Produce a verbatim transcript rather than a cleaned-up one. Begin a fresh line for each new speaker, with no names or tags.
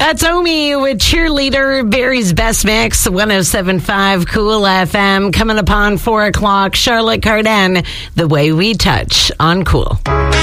That's Omi with Cheerleader, Barry's Best Mix, one oh seven point five Cool F M. Coming upon four o'clock, Charlotte Cardin, The Way We Touch on Cool.